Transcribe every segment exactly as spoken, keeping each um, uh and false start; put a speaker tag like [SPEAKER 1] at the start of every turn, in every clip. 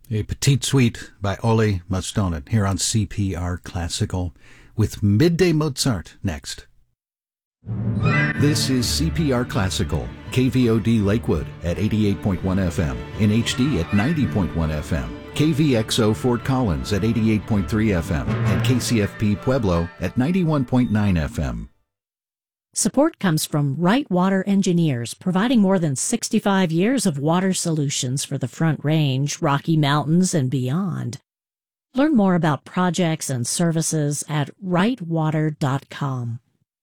[SPEAKER 1] A petite suite by Ole Mustonen here on C P R Classical with Midday Mozart next. This is C P R Classical, K V O D Lakewood at eighty-eight point one F M, in H D at ninety point one F M, K V X O Fort Collins at eighty-eight point three F M, and K C F P Pueblo at ninety-one point nine F M.
[SPEAKER 2] Support comes from Wright Water Engineers, providing more than sixty-five years of water solutions for the Front Range, Rocky Mountains, and beyond. Learn more about projects and services at wright water dot com.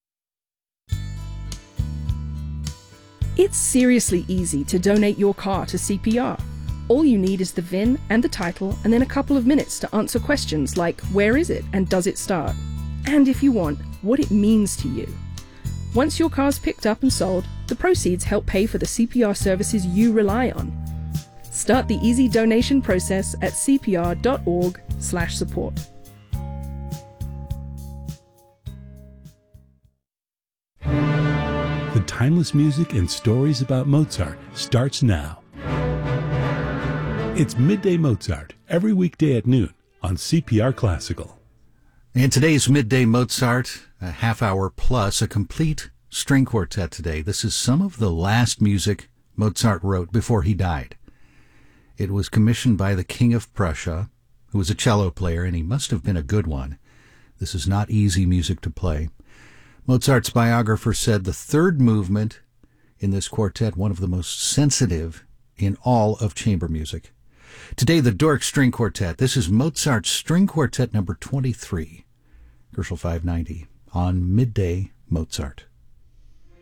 [SPEAKER 3] It's seriously easy to donate your car to C P R. All you need is the V I N and the title, and then a couple of minutes to answer questions like where is it and does it start? And if you want, what it means to you. Once your car's picked up and sold, the proceeds help pay for the C P R services you rely on. Start the easy donation process at c p r dot org slash support.
[SPEAKER 4] The timeless music and stories about Mozart starts now. It's Midday Mozart, every weekday at noon on C P R Classical.
[SPEAKER 1] And today's Midday Mozart, a half hour plus, a complete string quartet today. This is some of the last music Mozart wrote before he died. It was commissioned by the King of Prussia, who was a cello player, and he must have been a good one. This is not easy music to play. Mozart's biographer said the third movement in this quartet, one of the most sensitive in all of chamber music. Today, the Dork String Quartet. This is Mozart's String Quartet number twenty-three. Gershel five ninety on Midday Mozart.